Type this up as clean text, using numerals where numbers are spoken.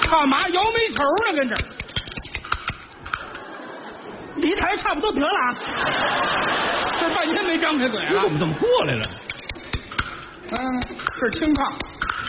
干嘛摇煤球呢？跟这儿，离台差不多得了啊！这半天没张开嘴了。 你怎么这么过来了？ 是清唱。